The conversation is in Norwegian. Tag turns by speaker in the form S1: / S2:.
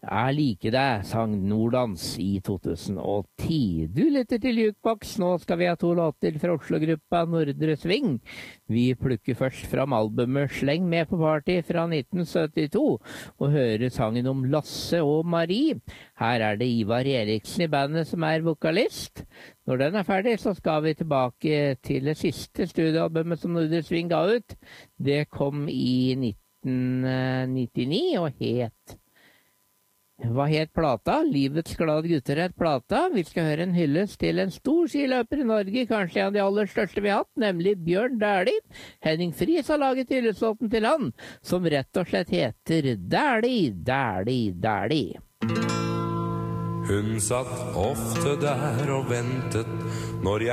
S1: Jeg liker deg, sang Nordans i 2010. Du lytter til Jukebox. Nå skal vi ha 2 låter fra Oslo-gruppa Nordre Sving. Vi plukker først fram albumet Sleng med på party fra 1972 og hører sangen om Lasse og Marie. Her er det Ivar Eriksen i bandet som er vokalist. Når den er ferdig, så skal vi tilbake til det siste studioalbumet som Nordre Sving ga ut. Det kom i 1999 og Hva het plata? Livets glade gutter het plata. Vi skal høre en hyllest til en stor skiløper i Norge, kanskje en av de aller største vi har hatt, nemlig Bjørn Dæhlie. Henning Friis har laget hyllestlåten til han, som rett og slett heter Dæhlie, Dæhlie, Dæhlie.
S2: Hun satt ofte der og ventet når jeg